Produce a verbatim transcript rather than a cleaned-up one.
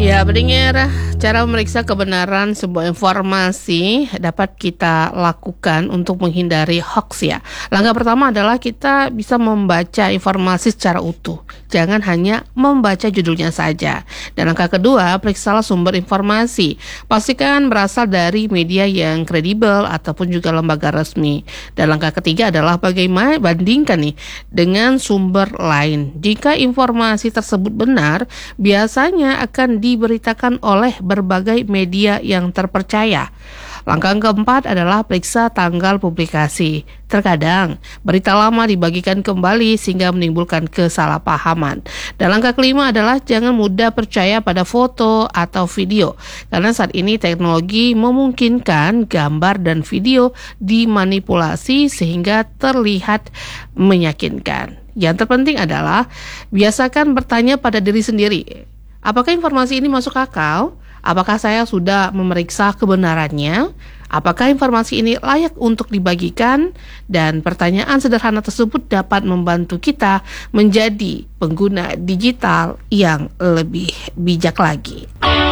Ya, pendengar, cara memeriksa kebenaran sebuah informasi dapat kita lakukan untuk menghindari hoax ya. Langkah pertama adalah kita bisa membaca informasi secara utuh. Jangan hanya membaca judulnya saja. Dan langkah kedua, periksalah sumber informasi. Pastikan berasal dari media yang kredibel ataupun juga lembaga resmi. Dan langkah ketiga adalah bagaimana bandingkan nih dengan sumber lain. Jika informasi tersebut benar, biasanya akan diberitakan oleh berbagai media yang terpercaya. Langkah keempat adalah periksa tanggal publikasi. Terkadang berita lama dibagikan kembali sehingga menimbulkan kesalahpahaman. Dan langkah kelima adalah jangan mudah percaya pada foto atau video, karena saat ini teknologi memungkinkan gambar dan video dimanipulasi sehingga terlihat meyakinkan. Yang terpenting adalah biasakan bertanya pada diri sendiri. Apakah informasi ini masuk akal? Apakah saya sudah memeriksa kebenarannya? Apakah informasi ini layak untuk dibagikan? Dan pertanyaan sederhana tersebut dapat membantu kita menjadi pengguna digital yang lebih bijak lagi.